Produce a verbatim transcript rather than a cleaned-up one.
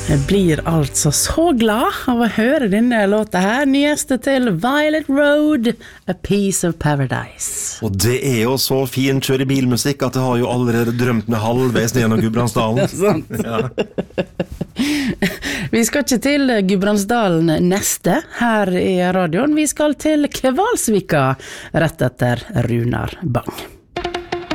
Jeg blir altså så glad av å høre denne låta her, nyeste til Violet Road, A Piece of Paradise. Og det er jo så fin kjøre bilmusikk at jeg har jo allerede drømt med halvveis ned gjennom Gudbrandsdalen. Det er sant. Ja. Vi skal ikke til Gudbrandsdalen neste her i radioen, vi skal til Kvalsvika rett etter Runar Bang.